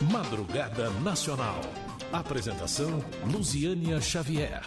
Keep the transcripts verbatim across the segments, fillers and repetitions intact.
Madrugada Nacional. Apresentação Luziânia Xavier.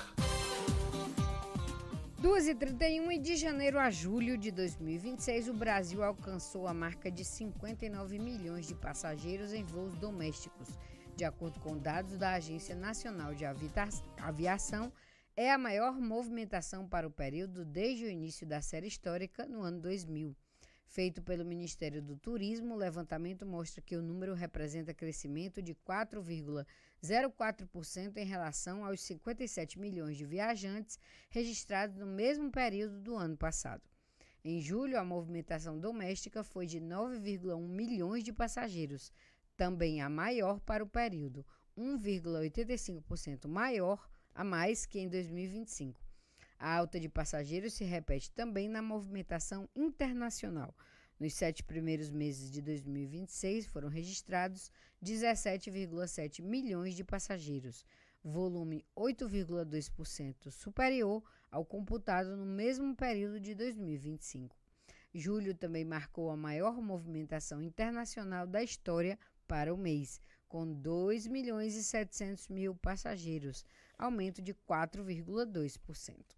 duas e trinta e um e de janeiro a julho de dois mil e vinte e seis, o Brasil alcançou a marca de cinquenta e nove milhões de passageiros em voos domésticos. De acordo com dados da Agência Nacional de Aviação, é a maior movimentação para o período desde o início da série histórica no ano dois mil. Feito pelo Ministério do Turismo, o levantamento mostra que o número representa crescimento de quatro vírgula zero quatro por cento em relação aos cinquenta e sete milhões de viajantes registrados no mesmo período do ano passado. Em julho, a movimentação doméstica foi de nove vírgula um milhões de passageiros, também a maior para o período, um vírgula oitenta e cinco por cento maior a mais que em dois mil e vinte e cinco. A alta de passageiros se repete também na movimentação internacional. Nos sete primeiros meses de dois mil e vinte e seis foram registrados dezessete vírgula sete milhões de passageiros, volume oito vírgula dois por cento superior ao computado no mesmo período de dois mil e vinte e cinco. Julho também marcou a maior movimentação internacional da história para o mês, com dois milhões e setecentos mil passageiros, aumento de quatro vírgula dois por cento.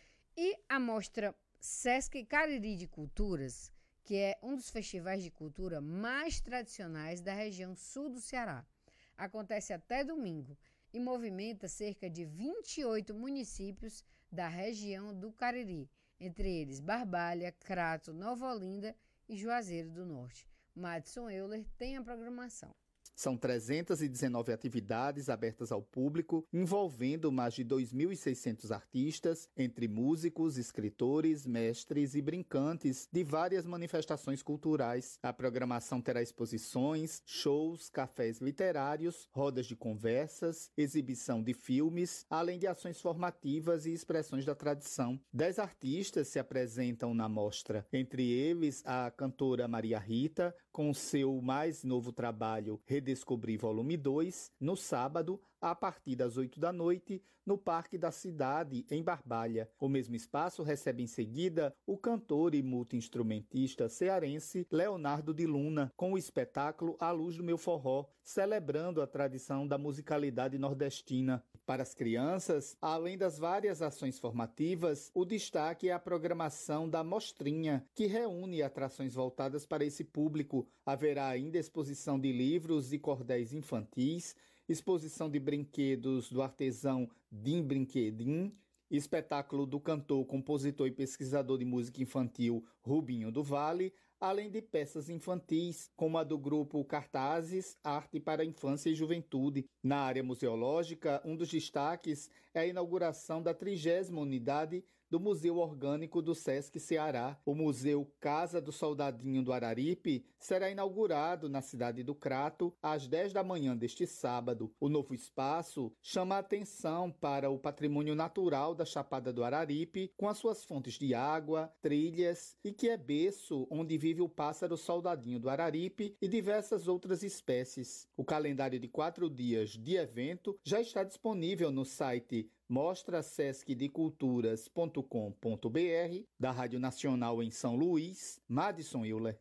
E a mostra Sesc Cariri de Culturas, que é um dos festivais de cultura mais tradicionais da região sul do Ceará, acontece até domingo e movimenta cerca de vinte e oito municípios da região do Cariri, entre eles Barbalha, Crato, Nova Olinda e Juazeiro do Norte. Madison Euler tem a programação. São trezentas e dezenove atividades abertas ao público, envolvendo mais de dois mil e seiscentos artistas, entre músicos, escritores, mestres e brincantes de várias manifestações culturais. A programação terá exposições, shows, cafés literários, rodas de conversas, exibição de filmes, além de ações formativas e expressões da tradição. Dez artistas se apresentam na mostra, entre eles a cantora Maria Rita, com seu mais novo trabalho Redescobrir Volume dois, no sábado, a partir das oito da noite, no Parque da Cidade, em Barbalha. O mesmo espaço recebe em seguida o cantor e multi-instrumentista cearense Leonardo de Luna, com o espetáculo A Luz do Meu Forró, celebrando a tradição da musicalidade nordestina. Para as crianças, além das várias ações formativas, o destaque é a programação da Mostrinha, que reúne atrações voltadas para esse público. Haverá ainda exposição de livros e cordéis infantis, exposição de brinquedos do artesão Dim Brinquedim, espetáculo do cantor, compositor e pesquisador de música infantil Rubinho do Vale, além de peças infantis, como a do grupo Cartazes, Arte para a Infância e Juventude. Na área museológica, um dos destaques é a inauguração da trigésima unidade do Museu Orgânico do Sesc Ceará. O Museu Casa do Soldadinho do Araripe será inaugurado na cidade do Crato às dez da manhã deste sábado. O novo espaço chama a atenção para o patrimônio natural da Chapada do Araripe, com as suas fontes de água, trilhas e que é berço onde vive o pássaro soldadinho do Araripe e diversas outras espécies. O calendário de quatro dias de evento já está disponível no site mostra sesc de culturas ponto com ponto br, da Rádio Nacional em São Luís, Madison Euler.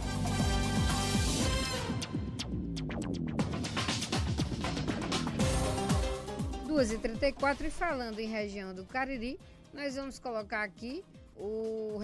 duas e trinta e quatro e falando em região do Cariri, nós vamos colocar aqui o